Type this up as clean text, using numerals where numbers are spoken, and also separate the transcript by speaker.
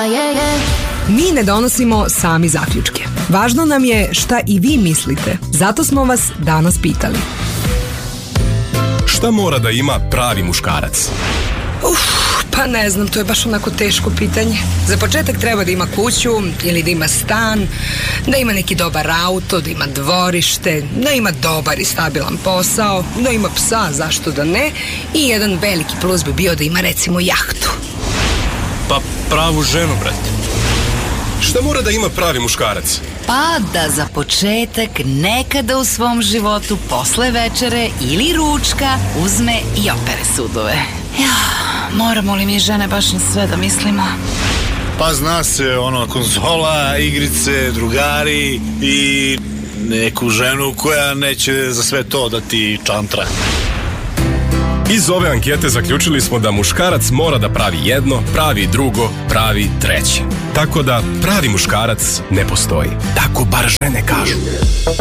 Speaker 1: Mi ne donosimo sami zaključke. Važno nam je šta i vi mislite. Zato smo vas danas pitali.
Speaker 2: Šta mora da ima pravi muškarac?
Speaker 1: Pa ne znam, to je baš onako teško pitanje. Za početak treba da ima kuću ili da ima stan, da ima neki dobar auto, da ima dvorište, da ima dobar i stabilan posao, da ima psa, zašto da ne, i jedan veliki plus bi bio da ima recimo jahtu.
Speaker 3: Pa pravu ženu, brate.
Speaker 2: Šta mora da ima pravi muškarac?
Speaker 4: Pa da za početak nekada u svom životu posle večere ili ručka uzme i opere sudove. Moramo li mi žene baš na sve da mislimo?
Speaker 3: Pa zna se, konzola, igrice, drugari i neku ženu koja neće za sve to da ti čantra.
Speaker 2: Iz ove ankete zaključili smo da muškarac mora da pravi jedno, pravi drugo, pravi treće. Tako da pravi muškarac ne postoji. Tako bar žene kažu.